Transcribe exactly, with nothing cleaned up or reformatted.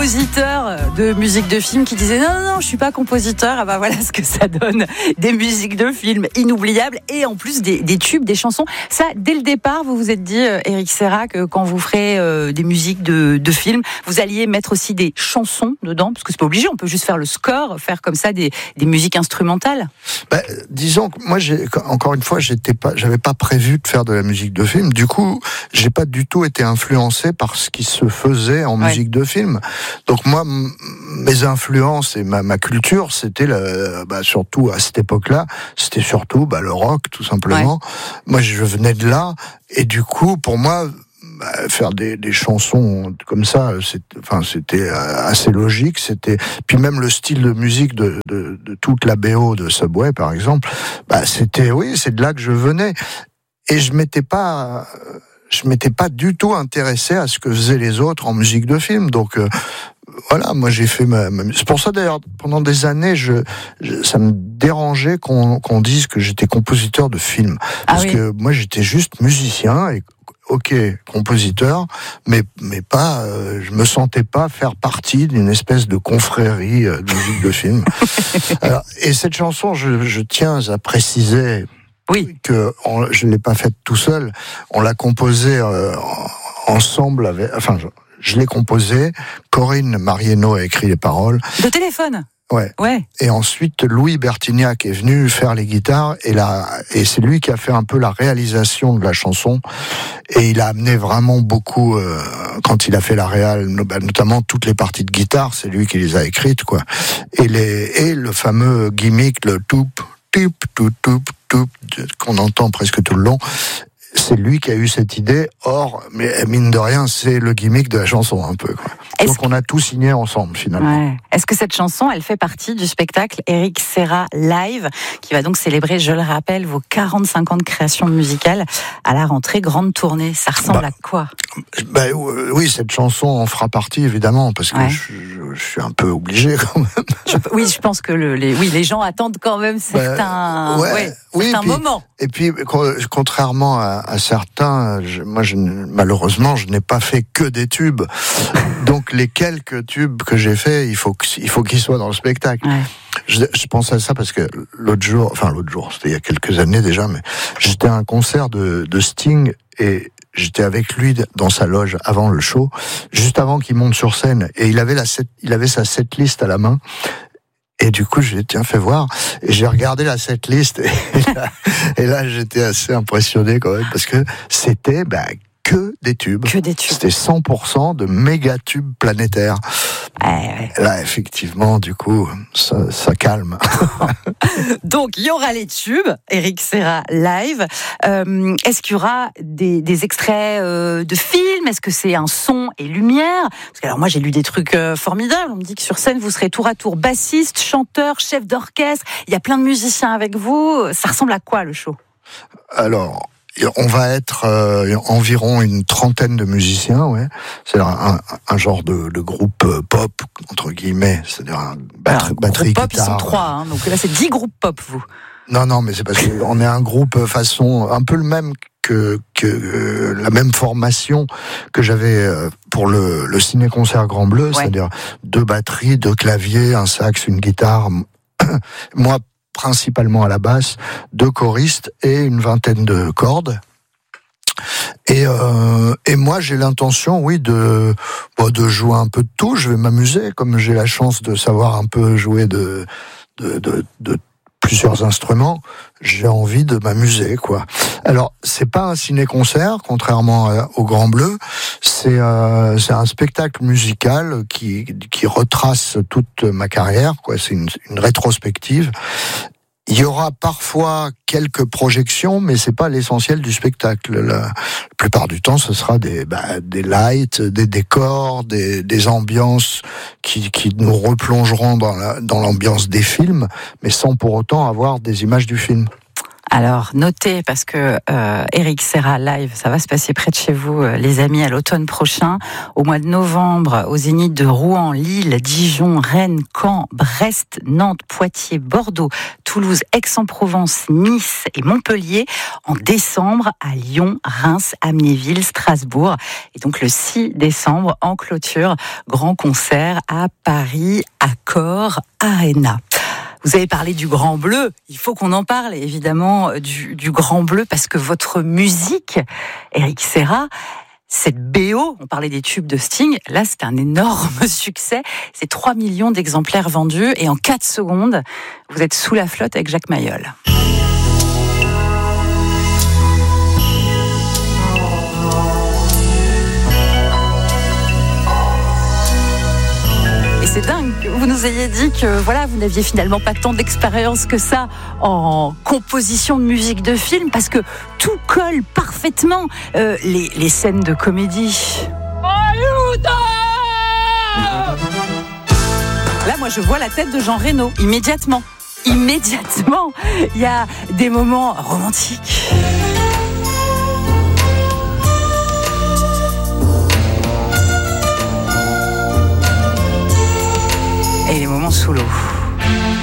compositeur de musique de film qui disait non, non, non, je suis pas compositeur. Ah bah voilà ce que ça donne. Des musiques de film inoubliables et en plus des, des tubes, des chansons. Ça, dès le départ, vous vous êtes dit, euh, Éric Serra, que quand vous ferez euh, des musiques de, de films, vous alliez mettre aussi des chansons dedans, parce que c'est pas obligé, on peut juste faire le score, faire comme ça des, des musiques instrumentales. Bah, disons que moi, j'ai, encore une fois, j'étais pas, j'avais pas prévu de faire de la musique de film. Du coup, j'ai pas du tout été influencé par ce qui se faisait en ouais. musique de film. Donc moi, m- mes influences et ma, ma culture, c'était la, bah, surtout à cette époque-là, c'était surtout bah, le rock, tout simplement. Ouais. Moi, je venais de là, et du coup, pour moi, bah, faire des, des chansons comme ça, c'était, enfin, c'était assez logique. C'était, puis même le style de musique de, de, de toute la B O de Subway, par exemple, bah, c'était, oui, c'est de là que je venais, et je m'étais pas. Je m'étais pas du tout intéressé à ce que faisaient les autres en musique de film. Donc euh, voilà, moi j'ai fait ma, ma... C'est pour ça d'ailleurs, pendant des années, je, je ça me dérangeait qu'on, qu'on dise que j'étais compositeur de film. Parce ah oui. que moi j'étais juste musicien et ok, compositeur, mais mais pas, euh, je me sentais pas faire partie d'une espèce de confrérie euh, de musique de film. Alors, et cette chanson, je, je tiens à préciser. Oui. Que on, je ne l'ai pas faite tout seul. On l'a composée euh, ensemble avec. Enfin, je, je l'ai composée. Corinne Marieno a écrit les paroles. De téléphone. Ouais. Ouais. Et ensuite, Louis Bertignac est venu faire les guitares et la, et c'est lui qui a fait un peu la réalisation de la chanson. Et il a amené vraiment beaucoup, euh, quand il a fait la réal, notamment toutes les parties de guitare, c'est lui qui les a écrites, quoi. Et les, et le fameux gimmick, le toup, toup, toup, toup, toup, qu'on entend presque tout le long. C'est lui qui a eu cette idée. Or, mais mine de rien, c'est le gimmick de la chanson un peu, quoi. Est-ce Donc on a tout signé ensemble finalement. Ouais. Est-ce que cette chanson, elle fait partie du spectacle Éric Serra Live, qui va donc célébrer, je le rappelle, vos quarante-cinq ans de création musicale à la rentrée, grande tournée. Ça ressemble bah, à quoi ? Bah, oui, cette chanson en fera partie évidemment, parce que ouais. je, je, je suis un peu obligé quand même. Je, oui, je pense que le, les, oui, les gens attendent quand même certains, bah, ouais, ouais, oui, certains puis, moments. Et puis, contrairement à, à certains, je, moi, je, malheureusement, je n'ai pas fait que des tubes. Donc, les quelques tubes que j'ai faits, il faut, il faut qu'ils soient dans le spectacle. Ouais. Je, je pense à ça parce que l'autre jour, enfin l'autre jour, c'était il y a quelques années déjà, mais j'étais à un concert de, de Sting et j'étais avec lui dans sa loge avant le show, juste avant qu'il monte sur scène, et il avait la set, il avait sa setlist à la main. Et du coup, je lui ai dit, tiens, fais voir. Et j'ai regardé la setlist, et là, et là j'étais assez impressionné quand même, parce que c'était bah, que des tubes. Que des tubes. C'était cent pour cent de méga tubes planétaires. Eh ouais. Là, effectivement, du coup, ça, ça calme. Donc, il y aura les tubes, Éric Serra Live. Euh, est-ce qu'il y aura des, des extraits euh, de films ? Est-ce que c'est un son et lumière ? Parce que alors moi, j'ai lu des trucs euh, formidables. On me dit que sur scène, vous serez tour à tour bassiste, chanteur, chef d'orchestre. Il y a plein de musiciens avec vous. Ça ressemble à quoi, le show ? Alors... On va être euh, environ une trentaine de musiciens, ouais. C'est un, un, un genre de, de groupe pop entre guillemets, c'est-à-dire un batterie, Alors, batterie groupe pop, guitare. Ils sont trois, hein, donc là c'est dix groupes pop, vous. Non, non, mais c'est parce qu'on est un groupe façon un peu le même que que euh, la même formation que j'avais pour le, le ciné-concert Grand Bleu, ouais. C'est-à-dire deux batteries, deux claviers, un sax, une guitare. Moi, principalement à la basse, deux choristes et une vingtaine de cordes. Et, euh, et moi, j'ai l'intention, oui, de, bon, de jouer un peu de tout. Je vais m'amuser, comme j'ai la chance de savoir un peu jouer de, de, de, de plusieurs instruments. J'ai envie de m'amuser, quoi. Alors, c'est pas un ciné-concert, contrairement au Grand Bleu. C'est, euh, c'est un spectacle musical qui, qui retrace toute ma carrière, quoi. C'est une, une rétrospective. Il y aura parfois quelques projections, mais c'est pas l'essentiel du spectacle. La, la plupart du temps, ce sera des, bah, des lights, des décors, des, des ambiances qui, qui nous replongeront dans, la, dans l'ambiance des films, mais sans pour autant avoir des images du film. Alors, notez, parce que euh, Eric Serra live, ça va se passer près de chez vous, euh, les amis, à l'automne prochain. Au mois de novembre, au Zénith de Rouen, Lille, Dijon, Rennes, Caen, Brest, Nantes, Poitiers, Bordeaux, Toulouse, Aix-en-Provence, Nice et Montpellier. En décembre, à Lyon, Reims, Amnéville, Strasbourg. Et donc le six décembre, en clôture, grand concert à Paris, Accor Arena. Vous avez parlé du Grand Bleu, il faut qu'on en parle évidemment du, du Grand Bleu, parce que votre musique, Eric Serra, cette B O, on parlait des tubes de Sting, là c'est un énorme succès, c'est trois millions d'exemplaires vendus et en quatre secondes, vous êtes sous la flotte avec Jacques Mayol. C'est dingue que vous nous ayez dit que voilà, vous n'aviez finalement pas tant d'expérience que ça en composition de musique de film, parce que tout colle parfaitement. Euh, les, les scènes de comédie. Là, moi, je vois la tête de Jean Reno immédiatement. Immédiatement. Il y a des moments romantiques. Et les moments sous l'eau.